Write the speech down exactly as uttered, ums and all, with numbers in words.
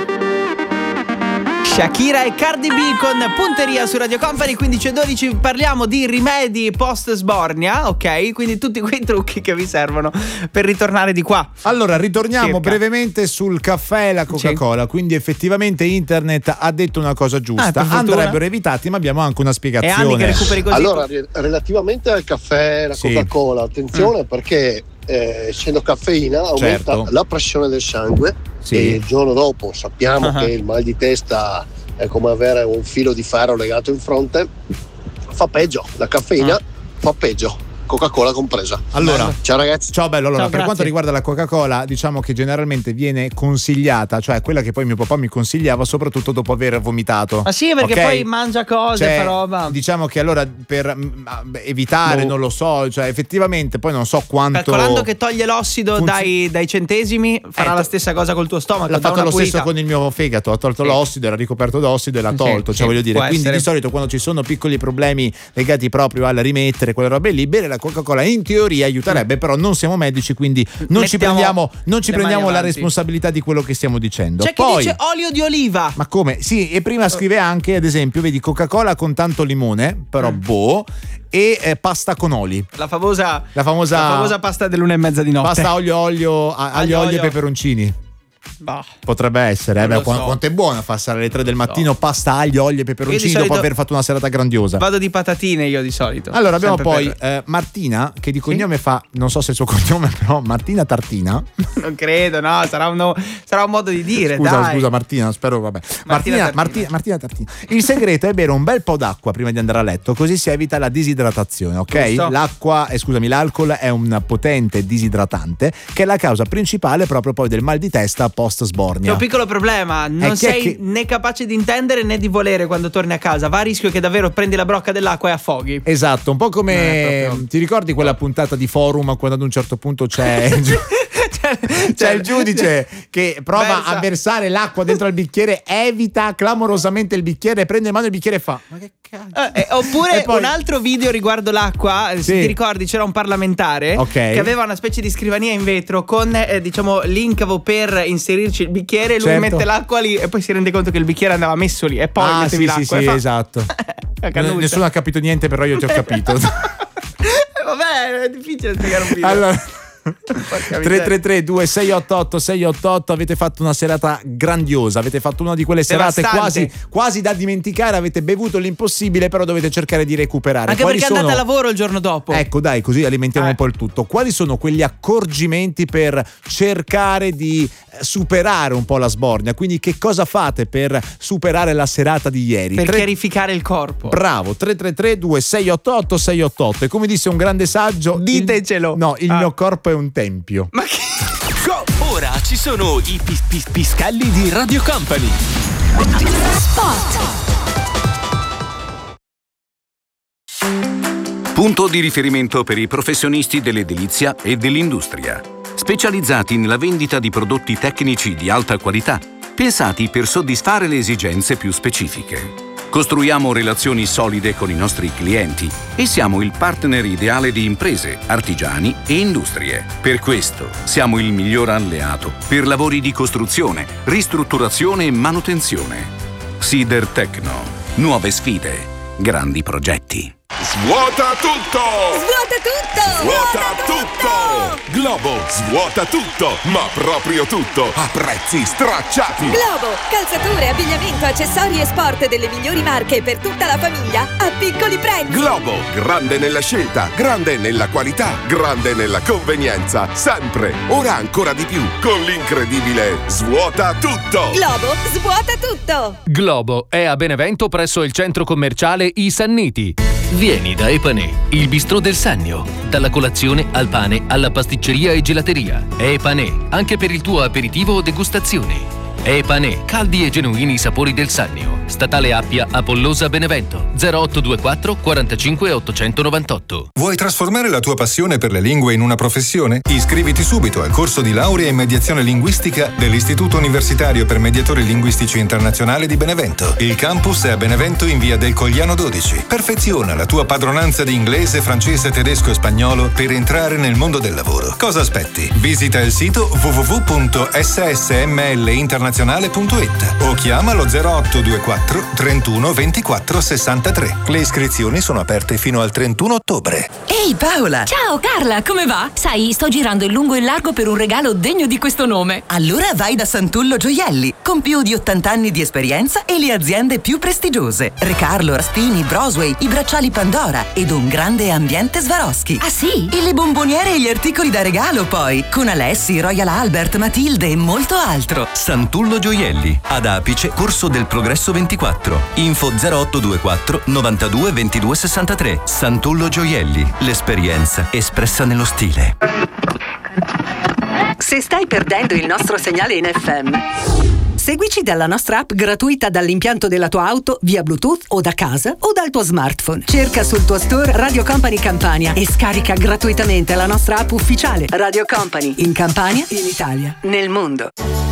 Shakira e Cardi B con Punteria su Radio Company. Quindici e dodici, parliamo di rimedi post sbornia, ok? Quindi tutti quei trucchi che vi servono per ritornare di qua. Allora ritorniamo Circa. brevemente sul caffè e la Coca-Cola. Sì. Quindi effettivamente internet ha detto una cosa giusta, ah, andrebbero evitati, ma abbiamo anche una spiegazione. E Anni che recuperi così. Allora re- relativamente al caffè e alla sì. Coca-Cola, attenzione mm. perché eh, essendo caffeina aumenta certo. la pressione del sangue, sì. e il giorno dopo sappiamo uh-huh. che il mal di testa è come avere un filo di ferro legato in fronte, fa peggio, la caffeina uh. fa peggio, Coca-Cola compresa. Allora, ciao ragazzi. Ciao bello. Allora, ciao, per grazie. quanto riguarda la Coca-Cola, diciamo che generalmente viene consigliata, cioè quella che poi mio papà mi consigliava, soprattutto dopo aver vomitato. Ma sì, perché okay? poi mangia cose, cioè, fa roba. Diciamo che allora per mh, evitare, no. non lo so, cioè effettivamente poi non so quanto. Calcolando che toglie l'ossido funzi- dai, dai centesimi, farà eh, la stessa cosa col tuo stomaco. L'ha fatto lo pulita. stesso con il mio fegato, ha tolto sì. l'ossido, era ricoperto d'ossido e l'ha tolto, sì, cioè sì, voglio dire, quindi essere. Di solito quando ci sono piccoli problemi legati proprio al rimettere quelle robe lì, bere la Coca-Cola in teoria aiuterebbe, mm. però non siamo medici, quindi non Mettiamo ci prendiamo, non ci prendiamo la responsabilità di quello che stiamo dicendo. C'è Poi, chi dice olio di oliva. Ma come? Sì, e prima scrive anche, ad esempio, vedi Coca-Cola con tanto limone, però mm. boh, e eh, pasta con oli. La famosa, la famosa la famosa pasta dell'una e mezza di notte. Pasta olio olio, aglio, olio, olio e peperoncini. Bah. Potrebbe essere, eh, beh, so. quanto è buona passare alle tre del mattino, so. Pasta, aglio, olio e peperoncini dopo aver fatto una serata grandiosa. Vado di patatine io di solito. Allora abbiamo Sempre poi per... eh, Martina che di cognome sì? fa, non so se il suo cognome, però Martina Tartina. Non credo, no, sarà, uno, sarà un modo di dire. Scusa, dai. scusa Martina, spero vabbè. Martina Martina, Tartina. Martina, Martina Tartina. Il segreto è bere un bel po' d'acqua prima di andare a letto, così si evita la disidratazione, ok? Giusto. L'acqua, eh, scusami, l'alcol è un potente disidratante che è la causa principale proprio poi del mal di testa post sbornia. Un piccolo problema, non eh, sei che... né capace di intendere né di volere quando torni a casa. Va a rischio che davvero prendi la brocca dell'acqua e affoghi. Esatto, un po' come proprio... ti ricordi quella puntata di Forum quando ad un certo punto c'è c'è, c'è il giudice che prova versa. a versare l'acqua dentro al bicchiere, evita clamorosamente il bicchiere, prende in mano il bicchiere e fa ma che cazzo? Eh, oppure poi... un altro video riguardo l'acqua, sì. Se ti ricordi c'era un parlamentare okay. che aveva una specie di scrivania in vetro con eh, diciamo l'incavo per inserirci il bicchiere, lui certo. mette l'acqua lì e poi si rende conto che il bicchiere andava messo lì e poi ah, mettevi sì, l'acqua sì, e sì, fa... esatto. N- nessuno ha capito niente, però io ti ho capito. Vabbè, è difficile spiegare un video. Allora tre tre tre due sei otto otto sei otto otto, avete fatto una serata grandiosa, avete fatto una di quelle serate quasi, quasi da dimenticare, avete bevuto l'impossibile, però dovete cercare di recuperare. Anche Quali perché sono... andate a lavoro il giorno dopo. Ecco dai, così alimentiamo eh. un po' il tutto. Quali sono quegli accorgimenti per cercare di superare un po' la sbornia? Quindi che cosa fate per superare la serata di ieri? Per tre... chiarificare il corpo. Bravo, tre tre tre due sei otto otto sei otto otto. E come disse un grande saggio, ditecelo. Il... No, il ah. mio corpo è un tempio. Ma che... Ora ci sono i pis- pis- piscalli di Radio Company. Spot. Punto di riferimento per i professionisti dell'edilizia e dell'industria, specializzati nella vendita di prodotti tecnici di alta qualità, pensati per soddisfare le esigenze più specifiche. Costruiamo relazioni solide con i nostri clienti e siamo il partner ideale di imprese, artigiani e industrie. Per questo siamo il miglior alleato per lavori di costruzione, ristrutturazione e manutenzione. Sidertecno. Nuove sfide. Grandi progetti. Svuota tutto! Svuota tutto! Svuota tutto! Globo svuota tutto, ma proprio tutto, a prezzi stracciati! Globo, calzature, abbigliamento, accessori e sport delle migliori marche per tutta la famiglia a piccoli prezzi! Globo, grande nella scelta, grande nella qualità, grande nella convenienza, sempre, ora ancora di più, con l'incredibile Svuota tutto! Globo svuota tutto! Globo è a Benevento presso il centro commerciale I Sanniti. Vieni da Epanè, il bistrò del Sannio. Dalla colazione al pane alla pasticceria e gelateria. Epanè, anche per il tuo aperitivo o degustazione. Epanè, caldi e genuini sapori del Sannio. Statale Appia, Apollosa, Benevento. zero otto due quattro quarantacinque ottocentonovantotto. Vuoi trasformare la tua passione per le lingue in una professione? Iscriviti subito al corso di laurea in mediazione linguistica dell'Istituto Universitario per Mediatori Linguistici Internazionali di Benevento. Il campus è a Benevento in via del Cogliano dodici. Perfeziona la tua padronanza di inglese, francese, tedesco e spagnolo per entrare nel mondo del lavoro. Cosa aspetti? Visita il sito w w w punto s s m l internazionale punto i t o chiama lo zero otto due quattro trentuno ventiquattro sessantatré. Le iscrizioni sono aperte fino al trentuno ottobre. Ehi Paola! Ciao Carla, come va? Sai, sto girando in lungo e in largo per un regalo degno di questo nome. Allora vai da Santullo Gioielli, con più di ottanta anni di esperienza e le aziende più prestigiose. Recarlo, Rastini, Brosway, i bracciali Pandora ed un grande ambiente Swarovski. Ah sì? E le bomboniere e gli articoli da regalo poi, con Alessi, Royal Albert, Matilde e molto altro. Santullo Gioielli, ad Apice, Corso del Progresso ventiquattro. Info zero otto due quattro novantadue ventidue sessantatré. Santullo Gioielli, l'esperienza espressa nello stile. Se stai perdendo il nostro segnale in F M, seguici dalla nostra app gratuita dall'impianto della tua auto via Bluetooth o da casa o dal tuo smartphone. Cerca sul tuo store Radio Company Campania e scarica gratuitamente la nostra app ufficiale Radio Company in Campania, in Italia, nel mondo.